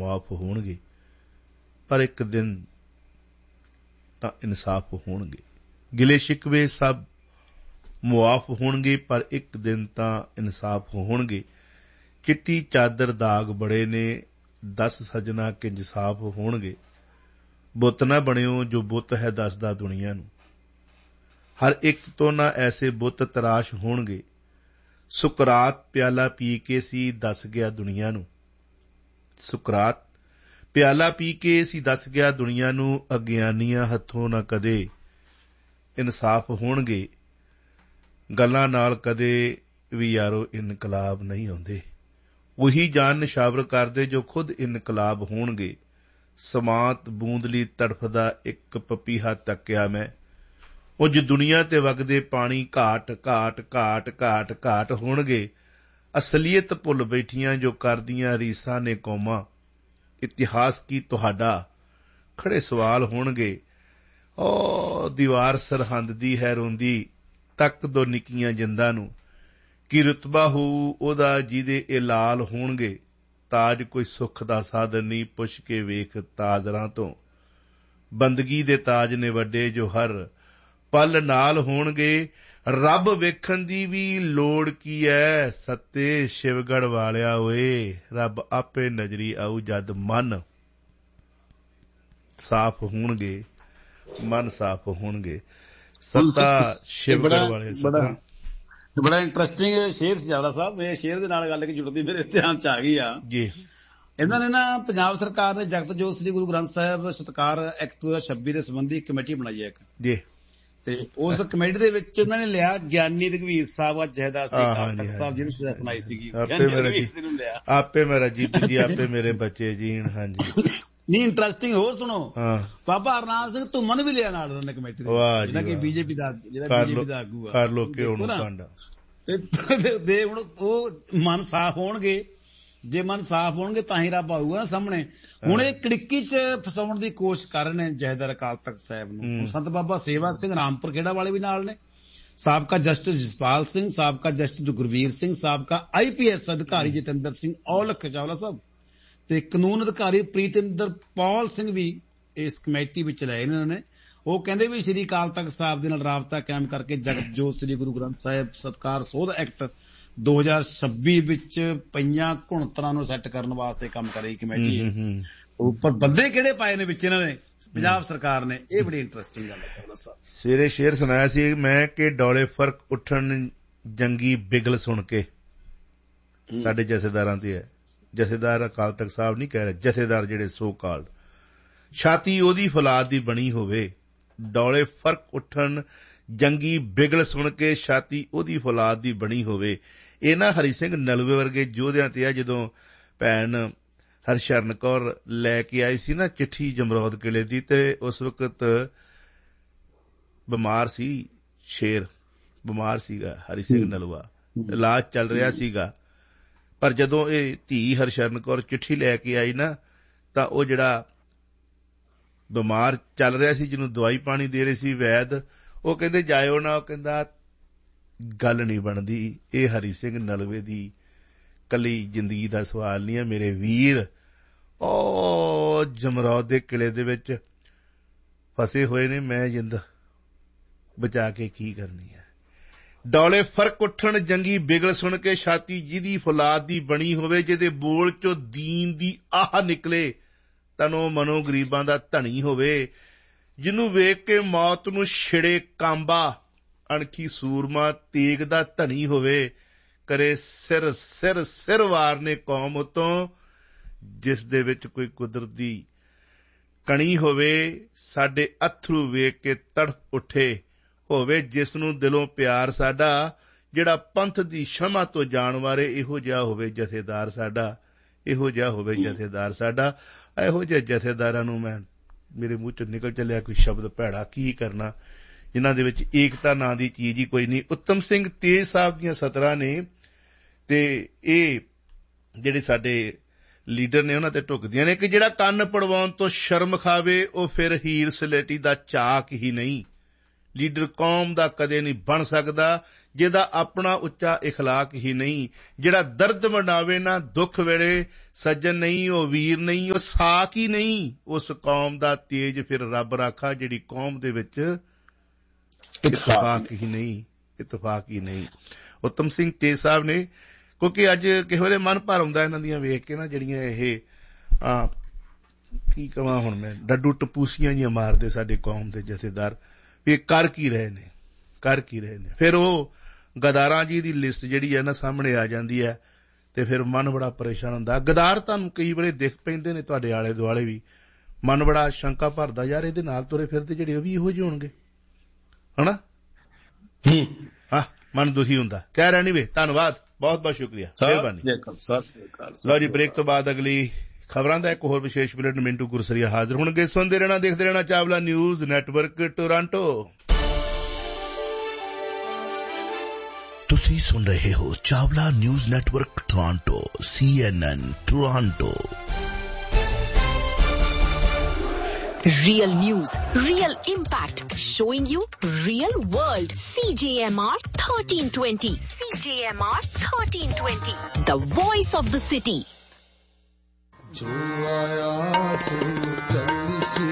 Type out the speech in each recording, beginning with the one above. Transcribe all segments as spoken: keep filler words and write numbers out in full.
ਮੁਆਫ ਹੋਣਗੇ, ਪਰ ਇੱਕ ਦਿਨ ਤਾਂ ਇਨਸਾਫ ਹੋਣਗੇ। ਗਿਲੇ ਸ਼ਿਕਵੇ ਸਭ ਮੁਆਫ ਹੋਣਗੇ, ਪਰ ਇੱਕ ਦਿਨ ਤਾਂ ਇਨਸਾਫ ਹੋਣਗੇ। ਚਿੱਟੀ ਚਾਦਰ ਦਾਗ ਬੜੇ ਨੇ, ਦਸ ਸੱਜਣਾ ਕਿੰਜ ਸਾਫ਼ ਹੋਣਗੇ। ਬੁੱਤ ਨਾ ਬਣਿਓ ਜੋ ਬੁੱਤ ਹੈ ਦੱਸਦਾ ਦੁਨੀਆ ਨੂੰ, ਹਰ ਇੱਕ ਤੋਂ ਨਾ ਐਸੇ ਬੁੱਤ ਤਰਾਸ਼ ਹੋਣਗੇ। ਸੁਕਰਾਤ ਪਿਆਲਾ ਪੀ ਕੇ ਸੀ ਦੱਸ ਗਿਆ ਦੁਨੀਆ ਨੂੰ, ਸੁਕਰਾਤ ਪਿਆਲਾ ਪੀ ਕੇ ਸੀ ਦੱਸ ਗਿਆ ਦੁਨੀਆ ਨੂੰ। ਅਗਿਆਨੀਆਂ ਹੱਥੋਂ ਨਾ ਕਦੇ ਇਨਸਾਫ ਹੋਣਗੇ, ਗੱਲਾਂ ਨਾਲ ਕਦੇ ਵੀ ਯਾਰੋ ਇਨਕਲਾਬ ਨਹੀਂ ਆਉਂਦੇ। ਉਹੀ ਜਾਨ ਨਿਸ਼ਾਵਰ ਕਰਦੇ ਜੋ ਖੁਦ ਇਨਕਲਾਬ ਹੋਣਗੇ। ਸਮਾਤ ਬੂੰਦਲੀ ਤੜਫਦਾ ਇੱਕ ਪਪੀਹਾ ਤੱਕਿਆ ਮੈਂ, ਉਜ ਦੁਨੀਆ ਤੇ ਵਗਦੇ ਪਾਣੀ ਘਾਟ ਘਾਟ ਘਾਟ ਘਾਟ ਘਾਟ ਹੋਣਗੇ। ਅਸਲੀਅਤ ਭੁੱਲ ਬੈਠੀਆਂ ਜੋ ਕਰਦੀਆਂ ਰੀਸਾਂ ਨੇ ਕੌਮਾਂ, ਇਤਿਹਾਸ ਕੀ ਤੁਹਾਡਾ ਖੜੇ ਸਵਾਲ ਹੋਣਗੇ। ਓ ਦੀਵਾਰ ਸਰਹੰਦ ਦੀ ਹੈ ਰੋਂਦੀ, ਤੱਕ ਦੋ ਨਿੱਕੀਆਂ ਜਿੰਦਾਂ ਨੂੰ, ਕੀ ਰੁਤਬਾ ਹੋਊ ਉਹਦਾ ਜਿਹਦੇ ਇਹ ਲਾਲ ਹੋਣਗੇ। ਤਾਜ ਕੋਈ ਸੁੱਖ ਦਾ ਸਾਧਨ ਨਹੀਂ, ਪੁੱਛ ਕੇ ਵੇਖ ਤਾਜਰਾਂ ਤੋਂ, ਬੰਦਗੀ ਦੇ ਤਾਜ ਨੇ ਵੱਡੇ ਜੋ ਹਰ ਪਲ ਨਾਲ ਹੋਣਗੇ। ਰੱਬ ਵੇਖਣ ਦੀ ਵੀ ਲੋੜ ਕੀ ਐ, ਸੱਤੇ ਸ਼ਿਵਗੜ੍ਹ ਵਾਲਿਆ ਓਏ, ਰੱਬ ਆਪੇ ਨਜ਼ਰੀ ਆਊ ਜਦ ਮਨ ਸਾਫ਼ ਹੋਣਗੇ, ਮਨ ਸਾਫ਼ ਹੋਣਗੇ। ਸੱਤਾ ਸ਼ਿਵਗੜ੍ਹ ਵਾਲੇ ਸੱਤਾ ਬੜਾ ਇੰਟਰਸਟਿੰਗ ਸ਼ੇਰ ਸੀ ਚਾਵਲਾ ਸਾਹਿਬ। ਇਹ ਸ਼ੇਰ ਦੇ ਨਾਲ ਗੱਲ ਜੁੜਦੀ ਮੇਰੇ ਧਿਆਨ ਚ ਆ ਗਈ ਆ ਜੀ। ਇਹਨਾਂ ਨੇ ਨਾ ਪੰਜਾਬ ਸਰਕਾਰ ਨੇ ਜਗਤ ਜੋਤ ਸ੍ਰੀ ਗੁਰੂ ਗ੍ਰੰਥ ਸਾਹਿਬ ਸਤਿਕਾਰ ਐਕਟ ਦੋ ਹਜ਼ਾਰ ਛੱਬੀ ਦੇ ਸੰਬੰਧੀ ਕਮੇਟੀ ਬਣਾਈ ਹੈ ਇੱਕ ਜੀ, ਤੇ ਉਸ ਕਮੇਟੀ ਦੇ ਵਿੱਚ ਉਹਨਾਂ ਨੇ ਲਿਆ ਗਿਆਨੀ ਰਘਵੀਰ ਸਾਹਿਬ, ਜਹੇਦਾਰ ਸਿੰਘ ਕਾਲਤਕ ਸਾਹਿਬ ਜਿਹਨੂੰ ਸਜ਼ਾ ਸੁਣਾਈ ਸੀਗੀ, ਆਪੇ ਮੇਰਾ ਜੀ ਜੀ ਆਪੇ ਮੇਰੇ ਬੱਚੇ ਜੀਣ। ਹਾਂਜੀ ਨਹੀਂ ਇੰਟਰਸਟਿੰਗ ਹੋਰ ਸੁਣੋ, ਬਾਬਾ ਹਰਨਾਮ ਸਿੰਘ ਧੁੰਮਨ ਵੀ ਲਿਆ ਨਾਲ ਉਹਨਾਂ ਨੇ ਕਮੇਟੀ ਦੇ, ਜਿਹੜਾ ਕਿ ਬੀਜੇਪੀ ਦਾ ਜਿਹੜਾ ਬੀਜੇਪੀ ਦਾ ਆਗੂ ਆ। ਤੇ ਹੁਣ ਉਹ ਮਨ ਸਾਫ਼ ਹੋਣਗੇ, ਜੇ ਮਨ ਸਾਫ਼ ਹੋਣਗੇ ਤਾਂ ਹੀ ਰੱਬ ਆਊਗਾ ਨਾ ਸਾਹਮਣੇ। ਹੁਣ ਇਹ ਕੜਿੱਕੀ ਚ ਫਸਾਉਣ ਦੀ ਕੋਸ਼ਿਸ਼ ਕਰ ਰਹੇ ਨੇ ਜਹੇਦਾਰ ਅਕਾਲ ਤਖਤ ਸਾਹਿਬ ਨੂੰ। ਸੰਤ ਬਾਬਾ ਸੇਵਾ ਸਿੰਘ ਰਾਮਪੁਰ ਖੇੜਾ ਵਾਲੇ ਵੀ ਨਾਲ ਨੇ, ਸਾਬਕਾ ਜਸਟਿਸ ਜਸਪਾਲ ਸਿੰਘ, ਸਾਬਕਾ ਜਸਟਿਸ ਗੁਰਵੀਰ ਸਿੰਘ, ਸਾਬਕਾ ਆਈ ਪੀ ਐਸ ਅਧਿਕਾਰੀ ਜਤਿੰਦਰ ਸਿੰਘ ਔਲਖ ਚਾਵਲਾ ਸਾਹਿਬ ਤੇ ਕਾਨੂੰਨ ਅਧਿਕਾਰੀ ਪ੍ਰੀਤਿੰਦਰ ਪੌਲ ਸਿੰਘ ਵੀ ਇਸ ਕਮੇਟੀ ਵਿੱਚ ਲਏ ਨੇ ਉਹਨਾਂ ਨੇ। ਉਹ ਕਹਿੰਦੇ ਵੀ ਸ਼੍ਰੀ ਅਕਾਲ ਤਖਤ ਸਾਹਿਬ ਦੇ ਨਾਲ ਰਾਬਤਾ ਕਾਇਮ ਕਰਕੇ ਜਗਤ ਜੋਤ ਸ੍ਰੀ ਗੁਰੂ ਗ੍ਰੰਥ ਸਾਹਿਬ ਸਤਿਕਾਰ ਸੋਧ ਐਕਟ ਦੋ ਹਜ਼ਾਰ ਛੱਬੀ ਵਿੱਚ ਪਈਆਂ ਘੁਣਤਰਾਂ ਨੂੰ ਸੈੱਟ ਕਰਨ ਵਾਸਤੇ ਕੰਮ ਕਰ ਰਹੀ ਕਮੇਟੀ। ਉੱਪਰ ਬੰਦੇ ਕਿਹੜੇ ਪਾਏ ਨੇ ਵਿੱਚ ਇਹਨਾਂ ਨੇ ਪੰਜਾਬ ਸਰਕਾਰ ਨੇ, ਇਹ ਬੜੀ ਇੰਟਰਸਟਿੰਗ ਗੱਲ ਹੈ। ਸਵੇਰੇ ਸ਼ੇਰ ਸੁਣਾਇਆ ਸੀ ਮੈਂ ਕਿ ਡੌਲੇ ਫਰਕ ਉੱਠਣ ਜੰਗੀ ਬਿਗਲ ਸੁਣ ਕੇ ਸਾਡੇ ਜਥੇਦਾਰਾਂ ਤੇ ਹੈ। ਜਥੇਦਾਰ ਅਕਾਲ ਤਖਤ ਸਾਹਿਬ ਨਹੀਂ ਕਹਿ ਰਹੇ, ਜਥੇਦਾਰ ਜਿਹੜੇ ਸੋ ਕਾਲਡ, ਛਾਤੀ ਉਹਦੀ ਫੌਲਾਦ ਦੀ ਬਣੀ ਹੋਵੇ। ਡੌਲੇ ਫਰਕ ਉੱਠਣ ਜੰਗੀ ਬਿਗਲ ਸੁਣ ਕੇ, ਛਾਤੀ ਉਹਦੀ ਫੌਲਾਦ ਦੀ ਬਣੀ ਹੋਵੇ। ਇਹ ਨਾ ਹਰੀ ਸਿੰਘ ਨਲੂਏ ਵਰਗੇ ਯੋਧਿਆਂ ਤੇ ਆ। ਜਦੋਂ ਭੈਣ ਹਰਸ਼ਰਨ ਕੌਰ ਲੈ ਕੇ ਆਈ ਸੀ ਨਾ ਚਿੱਠੀ ਜਮਰੌਦ ਕਿਲੇ ਦੀ, ਤੇ ਉਸ ਵਕਤ ਬਿਮਾਰ ਸੀ, ਸ਼ੇਰ ਬਿਮਾਰ ਸੀਗਾ ਹਰੀ ਸਿੰਘ ਨਲੂਆ, ਇਲਾਜ ਚੱਲ ਰਿਹਾ ਸੀਗਾ। ਪਰ ਜਦੋਂ ਇਹ ਧੀ ਹਰਸ਼ਰਨ ਕੌਰ ਚਿੱਠੀ ਲੈ ਕੇ ਆਈ ਨਾ, ਤਾਂ ਉਹ ਜਿਹੜਾ ਬਿਮਾਰ ਚੱਲ ਰਿਹਾ ਸੀ, ਜਿਹਨੂੰ ਦਵਾਈ ਪਾਣੀ ਦੇ ਰਹੇ ਸੀ ਵੈਦ, ਉਹ ਕਹਿੰਦੇ ਜਾਇਓ ਨਾ। ਉਹ ਕਹਿੰਦਾ ਗੱਲ ਨਹੀਂ ਬਣਦੀ, ਇਹ ਹਰੀ ਸਿੰਘ ਨਲੂਏ ਦੀ ਕੱਲੀ ਜ਼ਿੰਦਗੀ ਦਾ ਸਵਾਲ ਨਹੀਂ ਹੈ ਮੇਰੇ ਵੀਰ। ਉਹ ਜਮਰੌਦ ਦੇ ਕਿਲੇ ਦੇ ਵਿੱਚ ਫਸੇ ਹੋਏ ਨੇ, ਮੈਂ ਜਿੰਦ ਬਚਾ ਕੇ ਕੀ ਕਰਨੀ ਹੈ। ਡੌਲੇ ਫਰਕ ਉੱਠਣ ਜੰਗੀ ਬਿਗਲ ਸੁਣ ਕੇ, ਛਾਤੀ ਜਿਹਦੀ ਫੌਲਾਦ ਦੀ ਬਣੀ ਹੋਵੇ। ਜਿਹਦੇ ਬੋਲ ਚੋਂ ਦੀਨ ਦੀ ਆਹ ਨਿਕਲੇ, ਤਨੋ ਮਨੋ ਗਰੀਬਾਂ ਦਾ ਧਣੀ ਹੋਵੇ। ਜਿਹਨੂੰ ਵੇਖ ਕੇ ਮੌਤ ਨੂੰ ਛਿੜੇ ਕਾਂਬਾ, ਅਣਖੀ ਸੂਰਮਾ ਤੇਗ ਦਾ ਧਣੀ ਹੋਵੇ। ਕਰੇ ਸਿਰ ਸਿਰ ਸਿਰ ਵਾਰਨੇ ਕੌਮ ਉਤੋਂ, ਜਿਸ ਦੇ ਵਿੱਚ ਕੋਈ ਕੁਦਰਤ ਦੀ ਕਣੀ ਹੋਵੇ। ਸਾਡੇ ਅੱਥਰੂ ਵੇਖ ਕੇ ਤੜਫ ਉੱਠੇ ਹੋਵੇ, ਜਿਸ ਨੂੰ ਦਿਲੋਂ ਪਿਆਰ ਸਾਡਾ। ਜਿਹੜਾ ਪੰਥ ਦੀ ਸ਼ਮਾ ਤੋਂ ਜਾਣ ਵਾਰੇ, ਇਹੋ ਜਿਹਾ ਹੋਵੇ ਜਥੇਦਾਰ ਸਾਡਾ, ਇਹੋ ਜਿਹਾ ਹੋਵੇ ਜਥੇਦਾਰ ਸਾਡਾ। ਇਹੋ ਜਿਹੇ ਜਥੇਦਾਰਾਂ ਨੂੰ ਮੈਂ ਮੇਰੇ ਮੂੰਹ ਚੋਂ ਨਿਕਲ ਚੱਲਿਆ ਕੋਈ ਸ਼ਬਦ ਭੈੜਾ ਕੀ ਕਰਨਾ, ਜਿਨ੍ਹਾਂ ਦੇ ਵਿੱਚ ਏਕਤਾ ਨਾਂ ਦੀ ਚੀਜ਼ ਹੀ ਕੋਈ ਨਹੀਂ। ਉੱਤਮ ਸਿੰਘ ਤੇਜ ਸਾਹਿਬ ਦੀਆਂ ਸਤਰਾਂ ਨੇ, ਤੇ ਇਹ ਜਿਹੜੇ ਸਾਡੇ ਲੀਡਰ ਨੇ ਉਹਨਾਂ ਤੇ ਢੁਕਦੀਆਂ ਨੇ ਕਿ ਜਿਹੜਾ ਕੰਨ ਪੜਵਾਉਣ ਤੋਂ ਸ਼ਰਮ ਖਾਵੇ, ਉਹ ਫਿਰ ਹੀਰ ਸਲੇਟੀ ਦਾ ਚਾਕ ਹੀ ਨਹੀਂ। ਲੀਡਰ ਕੌਮ ਦਾ ਕਦੇ ਨਹੀਂ ਬਣ ਸਕਦਾ ਜਿਹਦਾ ਆਪਣਾ ਉੱਚਾ ਇਖਲਾਕ ਹੀ ਨਹੀਂ, ਜਿਹੜਾ ਦਰਦ ਵੰਡਾਵੇ ਨਾ ਦੁੱਖ ਵੇਲੇ, ਸੱਜਣ ਨਹੀਂ ਉਹ ਵੀਰ ਨਹੀਂ ਉਹ ਸਾਕ ਹੀ ਨਹੀਂ, ਉਸ ਕੌਮ ਦਾ ਤੇਜ ਫਿਰ ਰੱਬ ਰਾਖਾ ਜਿਹੜੀ ਕੌਮ ਦੇ ਵਿੱਚ ਇਤਫਾਕ ਹੀ ਨਹੀਂ, ਇਤਫਾਕ ਹੀ ਨਹੀਂ। ਉੱਤਮ ਸਿੰਘ ਟੇ ਸਾਹਿਬ ਨੇ, ਕਿਉਂਕਿ ਅੱਜ ਕਿਸੇ ਵੇਲੇ ਮਨ ਭਰ ਆਉਂਦਾ ਇਹਨਾਂ ਦੀਆਂ ਵੇਖ ਕੇ ਨਾ, ਜਿਹੜੀਆਂ ਇਹ ਆ ਕੀ ਕਵਾਂ ਹੁਣ ਮੈਂ, ਡੱਡੂ ਟਪੂਸੀਆਂ ਜਿਹੀਆਂ ਮਾਰਦੇ ਸਾਡੇ ਕੌਮ ਦੇ ਜਥੇਦਾਰ, ਵੀ ਇਹ ਕਰ ਕੀ ਰਹੇ ਨੇ, ਕਰ ਕੀ ਰਹੇ ਨੇ। ਫਿਰ ਉਹ ਗਦਾਰਾਂ ਜੀ ਦੀ ਲਿਸਟ ਜਿਹੜੀ ਹੈ ਨਾ ਸਾਹਮਣੇ ਆ ਜਾਂਦੀ ਹੈ ਤੇ ਫਿਰ ਮਨ ਬੜਾ ਪਰੇਸ਼ਾਨ ਹੁੰਦਾ। ਗਦਾਰ ਤੁਹਾਨੂੰ ਕਈ ਵਾਰੀ ਦਿਖ ਪੈਂਦੇ ਨੇ ਤੁਹਾਡੇ ਆਲੇ ਦੁਆਲੇ ਵੀ, ਮਨ ਬੜਾ ਸ਼ੰਕਾ ਭਰਦਾ, ਯਾਰ ਇਹਦੇ ਨਾਲ ਤੁਰੇ ਫਿਰਦੇ ਜਿਹੜੇ ਉਹ ਵੀ ਇਹੋ ਜਿਹੇ ਹੋਣਗੇ, ਹਨਾ। ਹਾਂ, ਮਨ ਦੁਖੀ ਹੁੰਦਾ। ਕਹਿ ਰਿਹਾ ਨਹੀਂ ਵੇ, ਧੰਨਵਾਦ, ਬਹੁਤ ਬਹੁਤ ਸ਼ੁਕਰੀਆ, ਮਿਹਰਬਾਨੀ। ਲਓ ਜੀ, ਬ੍ਰੇਕ ਤੋਂ ਬਾਅਦ ਅਗਲੀ ਖਬਰਾਂ ਦਾ ਇੱਕ ਹੋਰ ਵਿਸ਼ੇਸ਼ ਬੁਲੇਟਿਨ ਮਿੰਟੂ ਗੁਰਸਰੀਆ ਹਾਜ਼ਰ ਹੋਣਗੇ। ਸੁਣਦੇ ਰਹਿਣਾ, ਦੇਖਦੇ ਰਹਿਣਾ ਚਾਵਲਾ ਨਿਊਜ਼ ਨੈਟਵਰਕ ਟੋਰਾਂਟੋ। ਤੁਸੀਂ ਸੁਣ ਰਹੇ ਹੋ Chawla news network Toronto, C N N Toronto. Real news, real impact, showing you real world. C J M R thirteen twenty. C J M R thirteen twenty. The voice of the city. जो आया सो चलसी।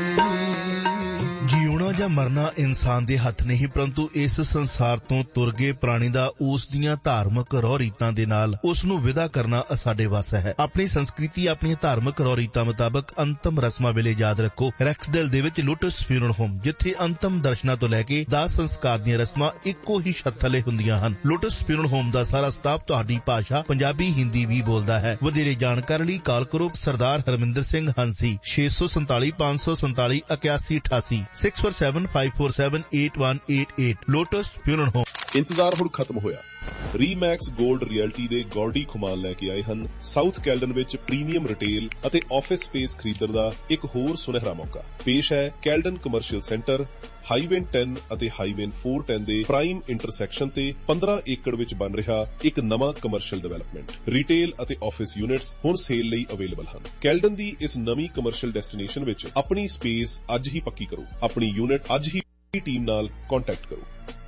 ਜਿਉਣਾ ਜਾਂ ਮਰਨਾ ਇਨਸਾਨ ਦੇ ਹੱਥ ਨਹੀਂ, ਪਰੰਤੂ ਇਸ ਸੰਸਾਰ ਤੋਂ ਤੁਰ ਗਏ ਪ੍ਰਾਣੀ ਦਾ ਉਸ ਦੀਆਂ ਧਾਰਮਿਕ ਰਹੁ ਰੀਤਾਂ ਦੇ ਨਾਲ ਉਸ ਨੂੰ ਵਿਦਾ ਕਰਨਾ ਸਾਡੇ ਵੱਸ ਹੈ। ਆਪਣੀ ਸੰਸਕ੍ਰਿਤੀ, ਆਪਣੀਆਂ ਧਾਰਮਿਕ ਰਹੁ ਰੀਤਾਂ ਮੁਤਾਬਕ ਅੰਤਮ ਰਸਮਾਂ ਵੇਲੇ ਯਾਦ ਰੱਖੋ ਰੈਕਸਡੇਲ ਦੇ ਵਿੱਚ ਲੋਟਸ ਫਿਊਨਰਲ ਹੋਮ, ਜਿੱਥੇ ਅੰਤਮ ਦਰਸ਼ਨਾਂ ਤੋਂ ਲੈ ਕੇ ਦਾਹ ਸੰਸਕਾਰ ਦੀਆਂ ਰਸਮਾਂ ਇੱਕੋ ਹੀ ਛੱਤ ਥੱਲੇ ਹੁੰਦੀਆਂ ਹਨ। ਲੋਟਸ ਫਿਊਨਰਲ ਹੋਮ ਦਾ ਸਾਰਾ ਸਟਾਫ ਤੁਹਾਡੀ ਭਾਸ਼ਾ ਪੰਜਾਬੀ, ਹਿੰਦੀ ਵੀ ਬੋਲਦਾ ਹੈ। ਵਧੇਰੇ ਜਾਣਕਾਰੀ ਲਈ ਕਾਲ ਕਰੋ ਸਰਦਾਰ ਹਰਮਿੰਦਰ ਸਿੰਘ ਹੰਸੀ, ਛੇ ਸੌ ਸੰਤਾਲੀ ਪੰਜ ਸੌ ਸੰਤਾਲੀ ਇਕਿਆਸੀ ਅਠਾਸੀ, six four seven five four seven eight one eight eight. Lotus funeral home. ਇੰਤਜ਼ਾਰ ਹੁਣ ਖਤਮ ਹੋਇਆ। ਰੀਮੈਕਸ ਗੋਲਡ ਰਿਐਲਟੀ ਦੇ ਗੌਰਡੀ ਖੁਮਾਨ ਲੈ ਕੇ ਆਏ ਹਨ ਸਾਊਥ ਕੈਲਡਨ ਵਿੱਚ ਪ੍ਰੀਮੀਅਮ ਰਿਟੇਲ ਅਤੇ ਆਫਿਸ ਸਪੇਸ ਖਰੀਦਣ ਦਾ ਇੱਕ ਹੋਰ ਸੁਨਹਿਰਾ ਮੌਕਾ। ਪੇਸ਼ ਹੈ Caledon commercial centre, highway ten ਅਤੇ ਹਾਈਵੇ ਫੋਰ ਟੈਨ ਦੇ ਪ੍ਰਾਈਮ ਇੰਟਰਸੈਕਸ਼ਨ ਤੇ ਪੰਦਰਾਂ ਏਕੜ ਵਿੱਚ ਬਣ ਰਿਹਾ ਇੱਕ ਨਵਾਂ ਕਮਰਸ਼ੀਅਲ ਡਿਵੈਲਪਮੈਂਟ। ਰਿਟੇਲ ਅਤੇ ਆਫਿਸ ਯੂਨਿਟਸ ਹੁਣ ਸੇਲ ਲਈ ਅਵੇਲੇਬਲ ਹਨ। ਕੈਲਡਨ ਦੀ ਇਸ ਨਵੀਂ ਕਮਰਸ਼ੀਅਲ ਡੈਸਟੀਨੇਸ਼ਨ ਵਿੱਚ ਆਪਣੀ ਸਪੇਸ ਅੱਜ ਹੀ ਪੱਕੀ ਕਰੋ। ਆਪਣੀ ਯੂਨਿਟ ਅੱਜ ਹੀ ਟੀਮ ਨਾਲ ਕੰਟੈਕਟ ਕਰੋ।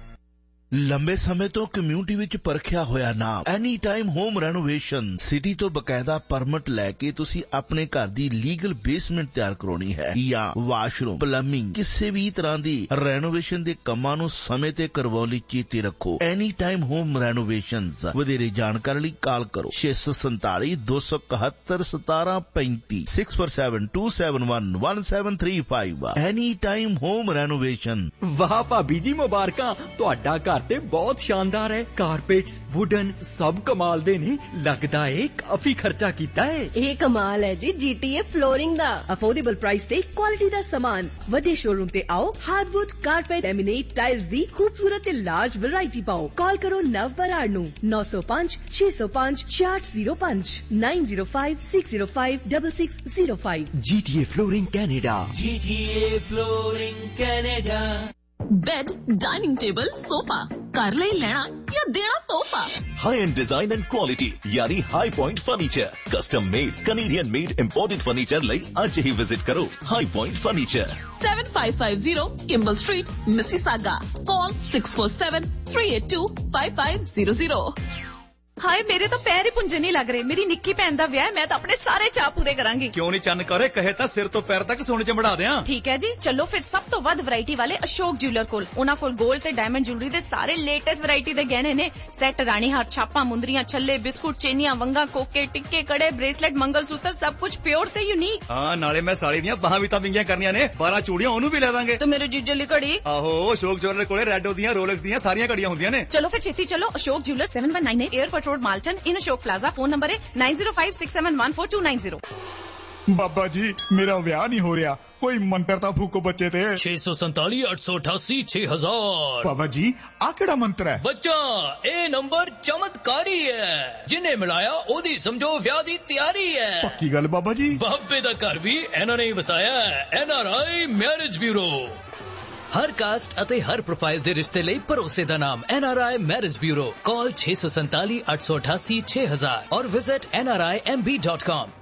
ਲੰਬੇ ਸਮੇਂ ਤੋਂ ਕਮਿਊਨਿਟੀ ਵਿੱਚ ਪਰਖਿਆ ਹੋਇਆ ਨਾਮ any time home renovation. City ਤੋਂ ਬਕਾਇਦਾ ਪਰਮਿਟ ਲੈ ਕੇ ਤੁਸੀਂ ਆਪਣੇ ਘਰ ਦੀ ਲੀਗਲ ਬੇਸਮੈਂਟ ਤਿਆਰ ਕਰਾਉਣੀ ਹੈ ਜਾਂ ਵਾਸ਼ਰੂਮ, ਪਲੰਬਿੰਗ, ਕਿਸੇ ਵੀ ਤਰ੍ਹਾਂ ਦੀ ਰੈਨੋਵੇਸ਼ਨ ਦੇ ਕੰਮਾਂ ਨੂੰ ਸਮੇਂ ਤੇ ਕਰਵਾਉਣ ਲਈ ਚੇਤੇ ਰੱਖੋ ਐਨੀ ਟਾਈਮ ਹੋਮ ਰੈਨੋਵੇਸ਼ਨਜ਼। ਵਧੇਰੇ ਜਾਣਕਾਰੀ ਲਈ ਕਾਲ ਕਰੋ ਛੇ ਸੌ ਸੰਤਾਲੀ ਦੋ ਸੌ ਇਕਹੱਤਰ ਸਤਾਰਾਂ ਪੈਂਤੀ, six four seven to seven one one seven three five. Any time home renovation. ਵਾਹ ਭਾਬੀ ਜੀ, ਮੁਬਾਰਕਾਂ, ਤੁਹਾਡਾ ਘਰ ਤੇ ਬਹੁਤ ਸ਼ਾਨਦਾਰ ਹੈ। ਕਾਰਪੇਟਸ, ਵੁਡਨ ਸਭ ਕਮਾਲ ਦੇ ਨੇ। ਲੱਗਦਾ ਏ ਕਾਫੀ ਖਰਚਾ ਕੀਤਾ ਹੈ। ਇਹ ਕਮਾਲ ਹੈ ਜੀ ਜੀਟੀਏ ਫਲੋਰਿੰਗ ਦਾ। ਅਫੋਰਡੇਬਲ ਪ੍ਰਾਈਸ ਤੇ ਕੁਆਲਿਟੀ ਦਾ ਸਮਾਨ। ਵੱਡੇ ਸ਼ੋਰੂਮ ਤੇ ਆਓ, ਹਾਰਡਵੁੱਡ, ਕਾਰਪੇਟ, ਲੈਮੀਨੇਟ, ਟਾਈਲਸ ਦੀ ਖੂਬਸੂਰਤ ਤੇ ਲਾਰਜ ਵੈਰਾਈਟੀ ਪਾਓ। ਕਾਲ ਕਰੋ ਨਵ ਬਰਾੜ ਨੂੰ ਨੌ ਸੌ ਪੰਜ ਛੇ ਸੌ ਪੰਜ ਛਿਆਹਠ ਜ਼ੀਰੋ ਪੰਜ nine zero five six zero five double six zero five. GTA flooring Canada. GTA flooring Canada. Bed, dining table, sofa कर ले लेना या देना तोहफा। High and design and quality यानी high point furniture. Custom made Canadian made imported furniture लई आज ही visit करो high point furniture. Seven five five zero Kimbal street, Mississauga. Call six four seven three eight to five five zero zero. ਹਾਏ ਮੇਰੇ ਤਾਂ ਪੈਰ ਹੀ ਪੁੰਜੇ ਨਹੀਂ ਲੱਗ ਰਹੇ। ਮੇਰੀ ਨਿੱਕੀ ਭੈਣ ਦਾ ਵਿਆਹ, ਮੈਂ ਤਾਂ ਆਪਣੇ ਸਾਰੇ ਚਾਅ ਪੂਰੇ ਕਰਾਂਗੀ। ਕਿਉਂ ਨਹੀਂ ਚੰਨ ਕਰੇ, ਕਹੇ ਤਾਂ ਸਿਰ ਤੋਂ ਪੈਰ ਤੱਕ ਸੋਨੇ ਚ ਮੜਾ ਦਿਆਂ। ਠੀਕ ਹੈ ਜੀ, ਚਲੋ ਫਿਰ ਸਭ ਤੋਂ ਵੱਧ ਵੈਰਾਈਟੀ ਵਾਲੇ ਅਸ਼ੋਕ ਜਿਊਲਰ ਕੋਲ। ਉਹਨਾਂ ਕੋਲ 골ਡ ਤੇ ਡਾਇਮੰਡ ਜੁਐਲਰੀ ਦੇ ਸਾਰੇ ਲੇਟੈਸਟ ਵੈਰਾਈਟੀ ਦੇ ਗਹਿਣੇ ਨੇ। ਸੈੱਟ, ਰਾਣੀ ਹਾਰ, ਛਾਪਾਂ, ਮੁੰਦਰੀਆਂ, ਛੱਲੇ, ਬਿਸਕੁਟ, ਚੇਨੀਆਂ, ਵੰਗਾ, ਕੋਕੇ, ਟਿੱਕੇ, ਕੜੇ, ਬ੍ਰੇਸਲੈਟ, ਮੰਗਲ ਸੂਤਰ, ਸਭ ਕੁਝ ਪਿਓਰ ਤੇ ਯੂਨੀਕ। ਹਾਂ, ਨਾਲੇ ਮੈਂ ਸਾਲੀ ਦੀਆਂ ਬਾਹਾਂ ਵੀ ਤਾਂ ਵਿੰਗੀਆਂ ਕਰਨੀਆਂ ਨੇ। ਬਾਰਾਂ ਚੂੜੀਆਂ ਉਹਨੂੰ ਵੀ ਲੈ ਦਾਂਗੇ। ਤੇ ਮੇਰੇ ਜੀਜੇ ਲਈ ਘੜੀ। ਆਹੋ, ਅਸ਼ੋਕ ਜਿਊਲਰ ਕੋਲੇ ਰੈਡੋ ਦੀਆਂ, ਰੋਲੈਕਸ ਦੀਆਂ ਸਾਰੀਆਂ ਘੜੀਆਂ ਹੁੰਦੀਆਂ ਨੇ। ਚਲੋ ਫਿਰ ਛੇਤੀ ਚਲੋ। Ashok jeweller seven one nine eight airport road, Malton, ਇਨ ਅਸ਼ੋਕ प्लाजा। फोन नंबर है nine zero five six seven one four to nine zero. बाबा जी मेरा विआह नहीं हो रहा, कोई मंत्र ता फूको बच्चे ते। छे सौ संताली अठ सौ अठासी छे हजार। बाबा जी आ केड़ा मंत्र है? बच्चा ए नंबर चमत्कारी है, जिन्हें मिलाया ओदी समझो विआह दी तैयारी है। पक्की गल बाबा जी। बाबे दा घर भी इन्हां ने वसाया है। एन आर आई मैरिज ब्यूरो। हर कास्ट ਅਤੇ हर प्रोफाइल ਦੇ ਰਿਸ਼ਤੇ ਲਈ ਭਰੋਸੇ ਦਾ ਨਾਮ एन आर आई मैरिज ब्यूरो। कॉल छे सौ संताली अठ सौ अठासी छे हजार और visit N R I am B dot com.